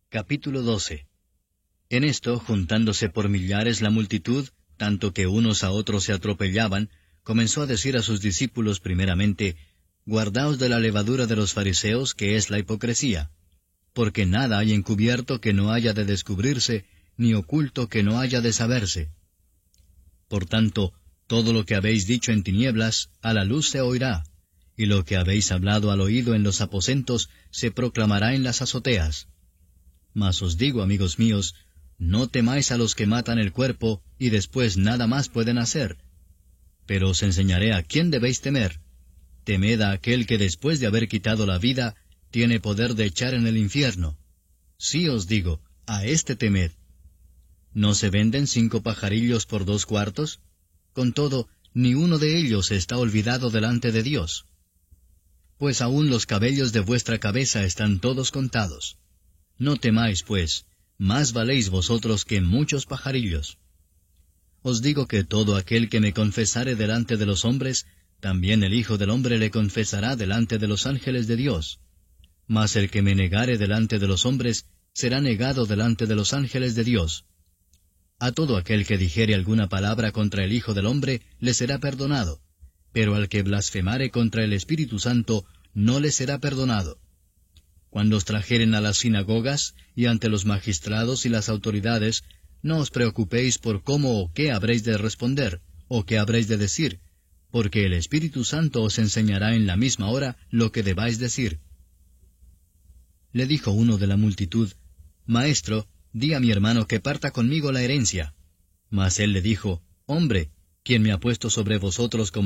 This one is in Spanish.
Capítulo 12. En esto, juntándose por millares la multitud, tanto que unos a otros se atropellaban, comenzó a decir a sus discípulos primeramente, Guardaos de la levadura de los fariseos, que es la hipocresía, porque nada hay encubierto que no haya de descubrirse, ni oculto que no haya de saberse. Por tanto, todo lo que habéis dicho en tinieblas, a la luz se oirá, y lo que habéis hablado al oído en los aposentos, se proclamará en las azoteas. Mas os digo, amigos míos, no temáis a los que matan el cuerpo, y después nada más pueden hacer. Pero os enseñaré a quién debéis temer. Temed a aquel que después de haber quitado la vida, tiene poder de echar en el infierno. Sí os digo, a éste temed. ¿No se venden 5 pajarillos por 2 cuartos? Con todo, ni uno de ellos está olvidado delante de Dios. Pues aún los cabellos de vuestra cabeza están todos contados. No temáis, pues, más valéis vosotros que muchos pajarillos. Os digo que todo aquel que me confesare delante de los hombres, también el Hijo del Hombre le confesará delante de los ángeles de Dios. Mas el que me negare delante de los hombres, será negado delante de los ángeles de Dios. A todo aquel que dijere alguna palabra contra el Hijo del Hombre, le será perdonado, pero al que blasfemare contra el Espíritu Santo, no le será perdonado. Cuando os trajeren a las sinagogas, y ante los magistrados y las autoridades, no os preocupéis por cómo o qué habréis de responder, o qué habréis de decir, porque el Espíritu Santo os enseñará en la misma hora lo que debáis decir. Le dijo uno de la multitud, Maestro, di a mi hermano que parta conmigo la herencia. Mas él le dijo, Hombre, ¿quién me ha puesto sobre vosotros como